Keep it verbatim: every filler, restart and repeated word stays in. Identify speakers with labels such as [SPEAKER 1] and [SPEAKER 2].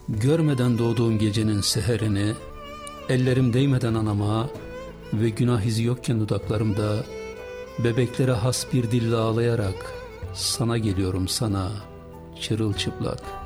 [SPEAKER 1] Görmeden doğduğum gecenin seherini, ellerim değmeden anama ve günah izi yokken dudaklarımda, bebeklere has bir dille ağlayarak sana geliyorum sana, çırılçıplak.